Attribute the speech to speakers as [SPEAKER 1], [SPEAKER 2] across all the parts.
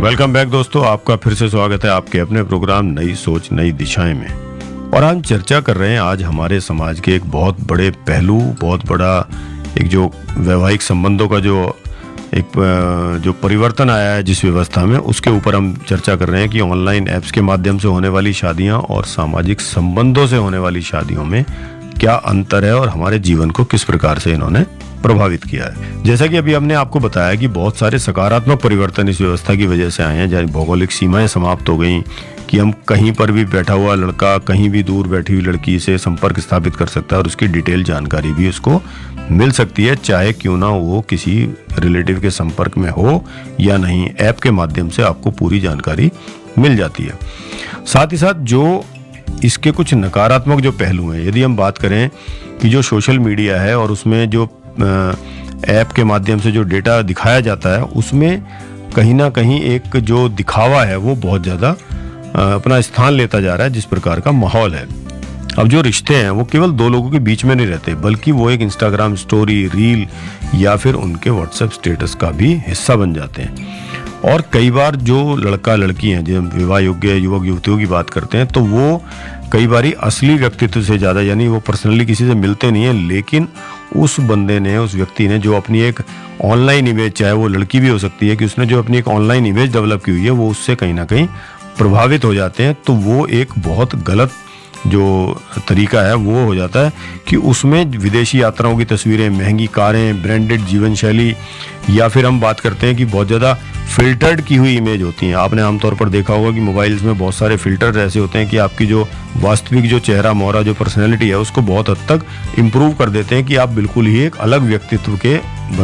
[SPEAKER 1] Welcome back दोस्तों, आपका फिर से स्वागत है आपके अपने प्रोग्राम नई सोच नई दिशाएं में। और हम चर्चा कर रहे हैं आज हमारे समाज के एक बहुत बड़े पहलू, बहुत बड़ा एक जो वैवाहिक संबंधों का जो परिवर्तन आया है जिस व्यवस्था में, उसके ऊपर हम चर्चा कर रहे हैं कि ऑनलाइन ऐप्स के माध्यम से होने वाली शादियां और सामाजिक संबंधों से होने वाली शादियों में क्या अंतर है और हमारे जीवन को किस प्रकार से इन्होंने प्रभावित किया है। जैसा कि अभी हमने आपको बताया कि बहुत सारे सकारात्मक परिवर्तन इस व्यवस्था की वजह से आए हैं, जैसे भौगोलिक सीमाएं समाप्त हो गई कि हम कहीं पर भी बैठा हुआ लड़का कहीं भी दूर बैठी हुई लड़की से संपर्क स्थापित कर सकता है और उसकी डिटेल जानकारी भी उसको मिल सकती है, चाहे क्यों ना वो किसी रिलेटिव के संपर्क में हो या नहीं। ऐप के माध्यम से आपको पूरी जानकारी मिल जाती है। साथ ही साथ जो इसके कुछ नकारात्मक जो पहलू हैं, यदि हम बात करें कि जो सोशल मीडिया है और उसमें जो ऐप के माध्यम से जो डेटा दिखाया जाता है, उसमें कहीं ना कहीं एक जो दिखावा है वो बहुत ज़्यादा अपना स्थान लेता जा रहा है। जिस प्रकार का माहौल है, अब जो रिश्ते हैं वो केवल दो लोगों के बीच में नहीं रहते, बल्कि वो एक इंस्टाग्राम स्टोरी, रील या फिर उनके व्हाट्सएप स्टेटस का भी हिस्सा बन जाते हैं। और कई बार जो लड़का लड़की हैं, जब विवाह योग्य युवक युवतियों की बात करते हैं, तो वो कई बार असली व्यक्तित्व से ज़्यादा, यानी वो पर्सनली किसी से मिलते नहीं है, लेकिन उस बंदे ने, उस व्यक्ति ने जो अपनी एक ऑनलाइन इमेज, चाहे वो लड़की भी हो सकती है, कि उसने जो अपनी एक ऑनलाइन इमेज डेवलप की हुई है, वो उससे कहीं ना कहीं प्रभावित हो जाते हैं। तो वो एक बहुत गलत जो तरीका है वो हो जाता है कि उसमें विदेशी यात्राओं की तस्वीरें, महंगी कारें, ब्रांडेड जीवन शैली, या फिर हम बात करते हैं कि बहुत ज़्यादा फिल्टर्ड की हुई इमेज होती हैं। आपने आमतौर पर देखा होगा कि मोबाइल्स में बहुत सारे फिल्टर ऐसे होते हैं कि आपकी जो वास्तविक जो चेहरा मोहरा, जो पर्सनैलिटी है, उसको बहुत हद तक इम्प्रूव कर देते हैं कि आप बिल्कुल ही एक अलग व्यक्तित्व के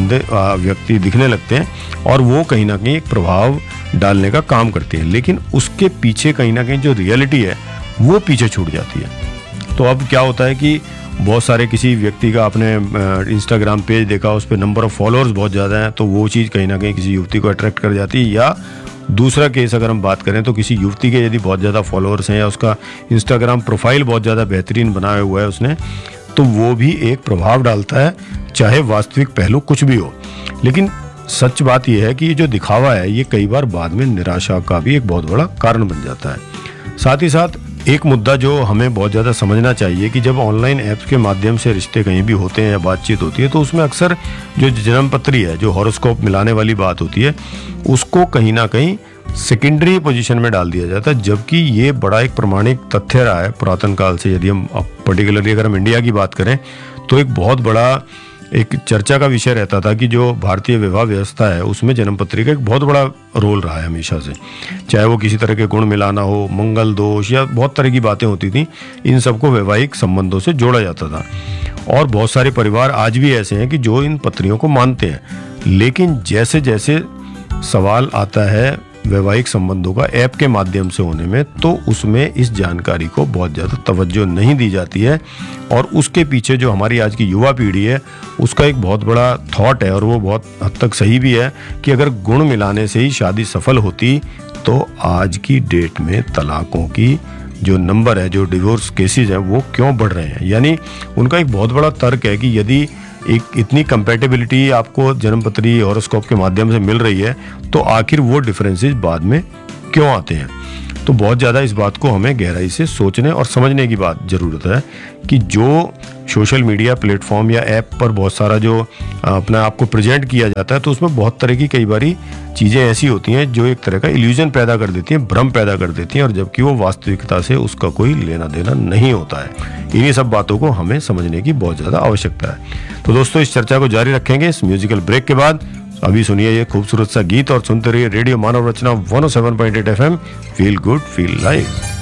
[SPEAKER 1] व्यक्ति दिखने लगते हैं, और वो कहीं ना कहीं एक प्रभाव डालने का काम करती है। लेकिन उसके पीछे कहीं ना कहीं जो रियलिटी है वो पीछे छूट जाती है। तो अब क्या होता है कि बहुत सारे किसी व्यक्ति का आपने इंस्टाग्राम पेज देखा, उस पर नंबर ऑफ फॉलोअर्स बहुत ज़्यादा हैं, तो वो चीज़ कहीं ना कहीं किसी युवती को अट्रैक्ट कर जाती है। या दूसरा केस अगर हम बात करें तो किसी युवती के यदि बहुत ज़्यादा फॉलोअर्स हैं या उसका इंस्टाग्राम प्रोफाइल बहुत ज़्यादा बेहतरीन बनाया हुआ है उसने, तो वो भी एक प्रभाव डालता है, चाहे वास्तविक पहलू कुछ भी हो। लेकिन सच बात यह है कि ये जो दिखावा है ये कई बार बाद में निराशा का भी एक बहुत बड़ा कारण बन जाता है। साथ ही साथ एक मुद्दा जो हमें बहुत ज़्यादा समझना चाहिए कि जब ऑनलाइन ऐप्स के माध्यम से रिश्ते कहीं भी होते हैं या बातचीत होती है, तो उसमें अक्सर जो जन्म पत्री है, जो हॉरोस्कोप मिलाने वाली बात होती है, उसको कहीं ना कहीं सेकेंडरी पोजीशन में डाल दिया जाता है। जबकि ये बड़ा एक प्रमाणिक तथ्य रहा है पुरातन काल से। यदि हम पर्टिकुलरली अगर हम इंडिया की बात करें तो एक बहुत बड़ा एक चर्चा का विषय रहता था कि जो भारतीय विवाह व्यवस्था है उसमें जन्मपत्री का एक बहुत बड़ा रोल रहा है हमेशा से। चाहे वो किसी तरह के गुण मिलाना हो, मंगल दोष, या बहुत तरह की बातें होती थी, इन सबको वैवाहिक संबंधों से जोड़ा जाता था। और बहुत सारे परिवार आज भी ऐसे हैं कि जो इन पत्रियों को मानते हैं। लेकिन जैसे जैसे सवाल आता है वैवाहिक संबंधों का ऐप के माध्यम से होने में, तो उसमें इस जानकारी को बहुत ज़्यादा तवज्जो नहीं दी जाती है। और उसके पीछे जो हमारी आज की युवा पीढ़ी है उसका एक बहुत बड़ा थॉट है, और वो बहुत हद तक सही भी है, कि अगर गुण मिलाने से ही शादी सफल होती तो आज की डेट में तलाकों की जो नंबर है, जो डिवोर्स केसेस हैं, वो क्यों बढ़ रहे हैं। यानी उनका एक बहुत बड़ा तर्क है कि यदि एक इतनी कंपैटिबिलिटी आपको जन्मपत्री हॉरोस्कोप के माध्यम से मिल रही है, तो आखिर वो डिफरेंसेस बाद में क्यों आते हैं। तो बहुत ज़्यादा इस बात को हमें गहराई से सोचने और समझने की बात ज़रूरत है कि जो सोशल मीडिया प्लेटफॉर्म या ऐप पर बहुत सारा जो अपना आपको प्रेजेंट किया जाता है, तो उसमें बहुत तरह की कई बारी चीज़ें ऐसी होती हैं जो एक तरह का इल्यूजन पैदा कर देती हैं, भ्रम पैदा कर देती हैं, और जबकि वो वास्तविकता से उसका कोई लेना देना नहीं होता है। इन्हीं सब बातों को हमें समझने की बहुत ज़्यादा आवश्यकता है। तो दोस्तों, इस चर्चा को जारी रखेंगे इस म्यूजिकल ब्रेक के बाद। अभी सुनिए ये खूबसूरत सा गीत और सुनते रहिए रेडियो मानव रचना 107.8 FM। Feel good feel live.